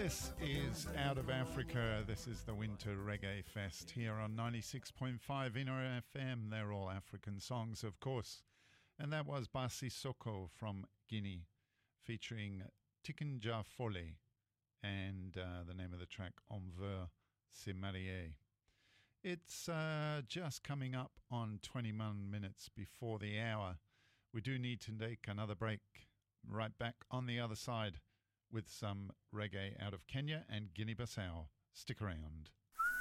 This is Out of Africa. This is the Winter Reggae Fest here on 96.5 Inner FM. They're all African songs, of course. And that was Basi Soko from Guinea, featuring Tikinja Fole, and the name of the track, On veut se marier. It's just coming up on 21 minutes before the hour. We do need to take another break. Right back on the other side with some reggae out of Kenya and Guinea-Bissau. Stick around.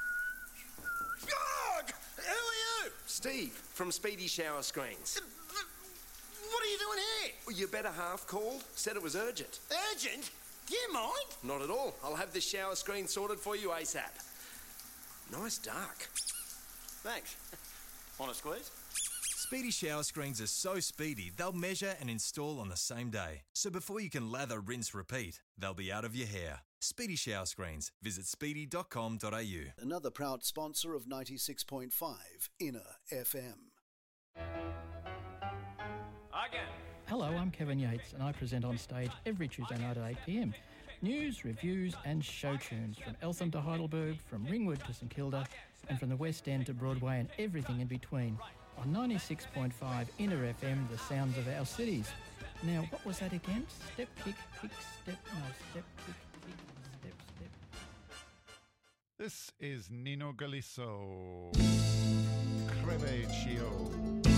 Dog! Who are you? Steve, from Speedy Shower Screens. What are you doing here? Well, your better half called, said it was urgent. Urgent? Do you mind? Not at all. I'll have the shower screen sorted for you ASAP. Nice dark. Thanks. Want a squeeze? Speedy Shower Screens are so speedy, they'll measure and install on the same day. So before you can lather, rinse, repeat, they'll be out of your hair. Speedy Shower Screens. Visit speedy.com.au. Another proud sponsor of 96.5 Inner FM. Again. Hello, I'm Kevin Yates and I present on stage every Tuesday night at 8pm. News, reviews and show tunes from Eltham to Heidelberg, from Ringwood to St Kilda and from the West End to Broadway and everything in between. On 96.5 Inner FM, the sounds of our cities. Now, what was that again? Step, kick, step, kick, step. This is Nino Galisso. Creve Chio.